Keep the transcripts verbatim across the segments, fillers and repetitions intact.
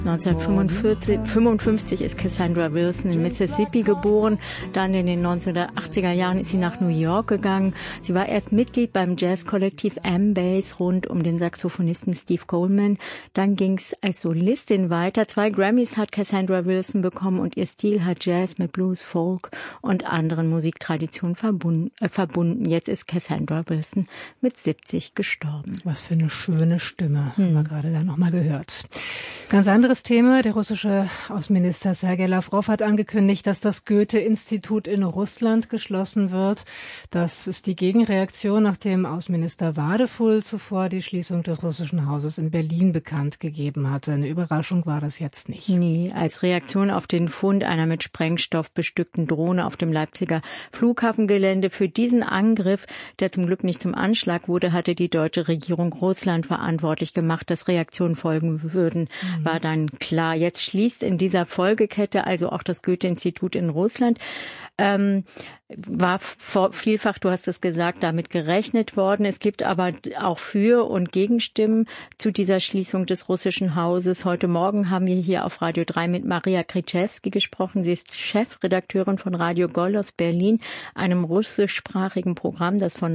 neunzehnhundertfünfundfünfzig ist Cassandra Wilson in Mississippi geboren. Dann in den neunzehnhundertachtziger Jahren ist sie nach New York gegangen. Sie war erst Mitglied beim Jazzkollektiv M-Bass rund um den Saxophonisten Steve Coleman. Dann ging es als Solistin weiter. Zwei Grammys hat Cassandra Wilson bekommen und ihr Stil hat Jazz mit Blues, Folk und anderen Musiktraditionen verbunden. Äh, verbunden. Jetzt ist Cassandra Wilson mit siebzig gestorben. Was für eine schöne Stimme, hm. haben wir gerade da nochmal gehört. Ganz anderes Thema. Der russische Außenminister Sergei Lavrov hat angekündigt, dass das Goethe-Institut in Russland geschlossen wird. Das ist die Gegenreaktion, nachdem Außenminister Wadefull zuvor die Schließung des russischen Hauses in Berlin bekannt gegeben hatte. Eine Überraschung war das jetzt nicht. Nee, als Reaktion auf den Fund einer mit Sprengstoff bestückten Drohne auf dem Leipziger Flughafengelände. Für diesen Angriff, der zum Glück nicht zum Anschlag wurde, hatte die deutsche Regierung Russland verantwortlich gemacht, dass Reaktionen folgen würden. Mhm. War dann klar. Jetzt schließt in dieser Folgekette also auch das Goethe-Institut in Russland. Ähm, war vor, vielfach, du hast es gesagt, damit gerechnet worden. Es gibt aber auch Für- und Gegenstimmen zu dieser Schließung des russischen Hauses. Heute Morgen haben wir hier auf Radio drei mit Maria Kriczewski gesprochen. Sie ist Chefredakteurin von Radio Gold aus Berlin, einem russischsprachigen Programm, das von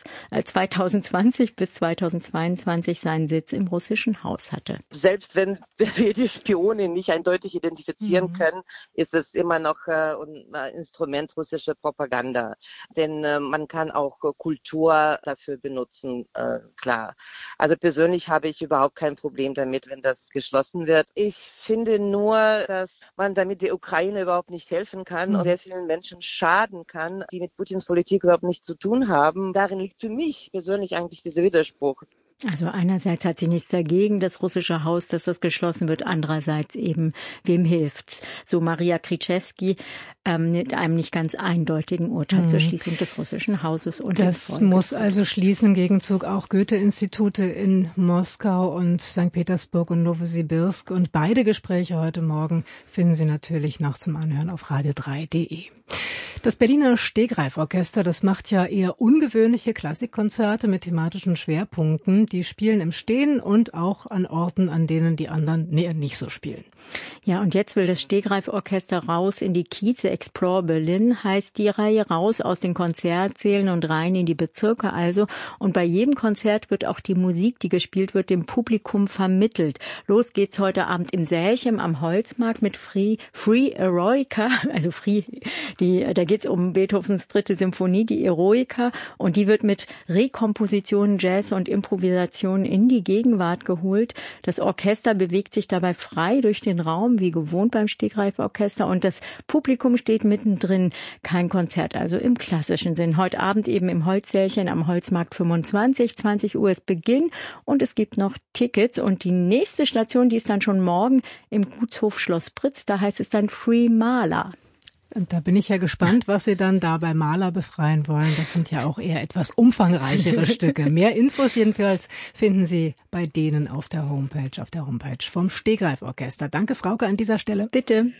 zweitausendzwanzig bis zweitausendzweiundzwanzig seinen Sitz im russischen Haus hatte. Selbst wenn wir die Spione nicht eindeutig identifizieren mhm. können, ist es immer noch äh, ein Instrument russischer Propaganda. Propaganda, denn äh, man kann auch äh, Kultur dafür benutzen, äh, klar. Also persönlich habe ich überhaupt kein Problem damit, wenn das geschlossen wird. Ich finde nur, dass man damit der Ukraine überhaupt nicht helfen kann mhm. und sehr vielen Menschen schaden kann, die mit Putins Politik überhaupt nichts zu tun haben. Darin liegt für mich persönlich eigentlich dieser Widerspruch. Also einerseits hat sie nichts dagegen, das russische Haus, dass das geschlossen wird. Andererseits eben, wem hilft's? So Maria Kriczewski ähm, mit einem nicht ganz eindeutigen Urteil mhm. zur Schließung des russischen Hauses. Und das muss also schließen. Im Gegenzug auch Goethe-Institute in Moskau und Sankt Petersburg und Nowosibirsk. Und beide Gespräche heute Morgen finden Sie natürlich noch zum Anhören auf radio drei punkt de. Das Berliner Stegreif-Orchester, das macht ja eher ungewöhnliche Klassikkonzerte mit thematischen Schwerpunkten. Die spielen im Stehen und auch an Orten, an denen die anderen näher nicht so spielen. Ja, und jetzt will das Stegreif-Orchester raus in die Kieze. Explore Berlin heißt die Reihe, raus aus den Konzertsälen und rein in die Bezirke also. Und bei jedem Konzert wird auch die Musik, die gespielt wird, dem Publikum vermittelt. Los geht's heute Abend im Sälchem am Holzmarkt mit Free, Free Eroica, also Free, die, da geht's um Beethovens dritte Symphonie, die Eroica, und die wird mit Rekompositionen, Jazz und Improvisationen in die Gegenwart geholt. Das Orchester bewegt sich dabei frei durch den Raum, wie gewohnt beim Stegreif-Orchester, und das Publikum steht mittendrin. Kein Konzert, also im klassischen Sinn. Heute Abend eben im Holzsälchen am Holzmarkt fünfundzwanzig, zwanzig Uhr ist Beginn und es gibt noch Tickets. Und die nächste Station, die ist dann schon morgen im Gutshof Schloss Pritz, da heißt es dann Free Mahler. Und da bin ich ja gespannt, was Sie dann da bei Mahler befreien wollen. Das sind ja auch eher etwas umfangreichere Stücke. Mehr Infos jedenfalls finden Sie bei denen auf der Homepage, auf der Homepage vom Stegreif-Orchester. Danke, Frauke, an dieser Stelle. Bitte.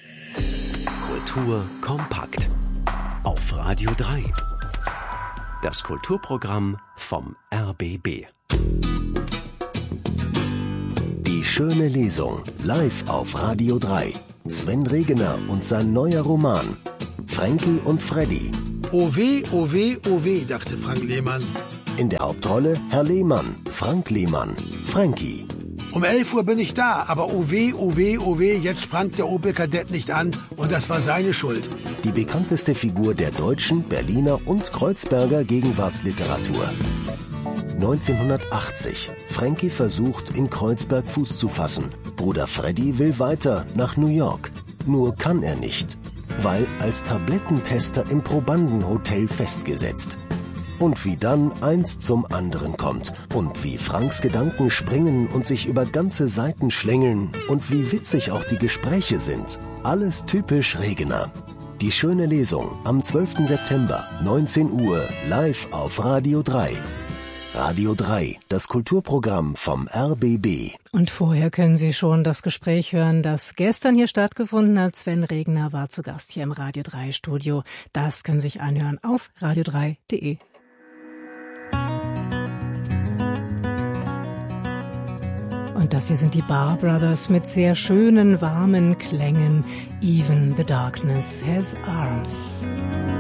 Kultur kompakt auf Radio drei. Das Kulturprogramm vom R B B. Die schöne Lesung live auf Radio drei. Sven Regener und sein neuer Roman Frankie und Freddy. Oh weh, oh weh, oh weh, dachte Frank Lehmann. In der Hauptrolle Herr Lehmann, Frank Lehmann, Frankie. Um elf Uhr bin ich da, aber oh weh, oh weh, oh weh, jetzt sprang der Opel-Kadett nicht an und das war seine Schuld. Die bekannteste Figur der deutschen, Berliner und Kreuzberger Gegenwartsliteratur. neunzehnhundertachtzig. Frankie versucht, in Kreuzberg Fuß zu fassen. Bruder Freddy will weiter nach New York. Nur kann er nicht, weil als Tablettentester im Probandenhotel festgesetzt. Und wie dann eins zum anderen kommt. Und wie Franks Gedanken springen und sich über ganze Seiten schlängeln. Und wie witzig auch die Gespräche sind. Alles typisch Regener. Die schöne Lesung am zwölften September, neunzehn Uhr, live auf Radio drei. Radio drei, das Kulturprogramm vom R B B. Und vorher können Sie schon das Gespräch hören, das gestern hier stattgefunden hat. Sven Regener war zu Gast hier im Radio drei Studio. Das können Sie sich anhören auf radio drei punkt de. Und das hier sind die Bar Brothers mit sehr schönen, warmen Klängen. Even the darkness has arms.